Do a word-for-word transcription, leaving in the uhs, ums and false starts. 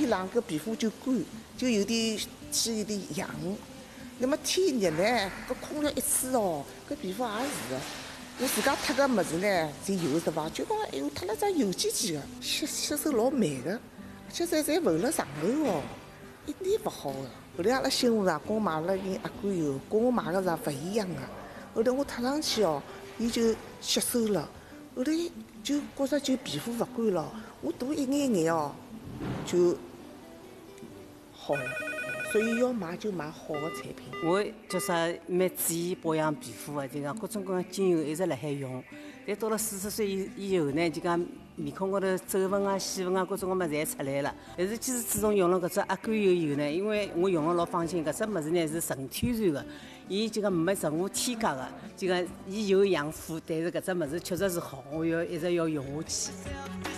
冷，搿皮肤就干，就有点起有点痒。那么天热呢，搿空调一吹哦，搿皮肤也是的。我自家涂个物事呢，是油是伐？就讲哎哟，涂了只油唧唧的，吸吸收老慢的，而且侪侪浮了上头哦，一点勿好的。后来阿拉新妇啊，跟我买了瓶阿管油，跟我买个是勿一样的。后来我涂上去哦，伊就吸收了，后来就觉着就皮肤勿干了，我涂一眼眼哦，就好了。所以要买就买好的产品。 我叫啥蛮注意保养皮肤的，就讲各种各样精油一直辣海用。但到了四十岁以以后呢，就讲面孔高头皱纹啊、细纹啊各种各么侪出来了。但是其实自从用了搿只阿管油以后呢，因为我用了老放心，搿只物事呢是纯天然的，伊就讲没任何添加的，就讲伊有养肤，但是搿只物事确实是好，我要一直要用下去。